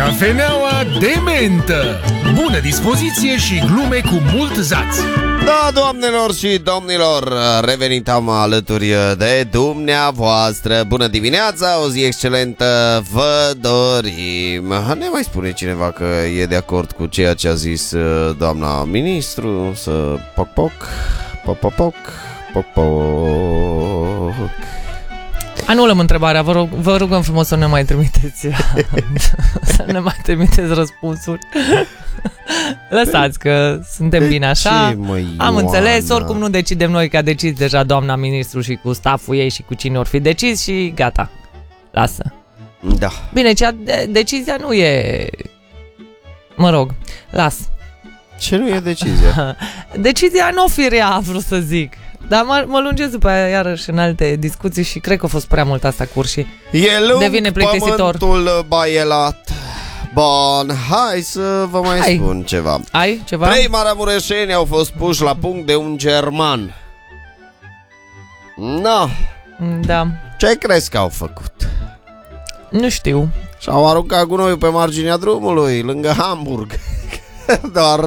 Cafeneaua de mentă. Bună dispoziție și glume cu mult zaț. Da, doamnelor și domnilor, revenit am alături de dumneavoastră. Bună dimineața, o zi excelentă vă dorim. Ne mai spune cineva că e de acord cu ceea ce a zis doamna ministru? Să poc poc, poc poc poc, poc poc. Anulăm întrebarea, vă rugăm frumos să ne mai trimiteți să ne mai trimiteți răspunsuri. Lăsați că suntem bine așa. Am înțeles, oricum nu decidem noi, că a decis deja doamna ministru și cu stafful ei și cu cine or fi decis și gata. Lasă. Da. Bine, decizia nu e... Mă rog, las. Ce nu e decizia? Decizia nu o fi rea, a vrut să zic. Dar mă lungesc după aia iarăși în alte discuții și cred că a fost prea mult asta curși. E lung, devine plictisitor. pământul baielat. Bun, hai să vă mai spun ceva. Ai ceva? 3 maramureșeni au fost puși la punct de un german. No. Da. Ce crezi că au făcut? Nu știu. Și-au aruncat gunoiul pe marginea drumului, lângă Hamburg. Doar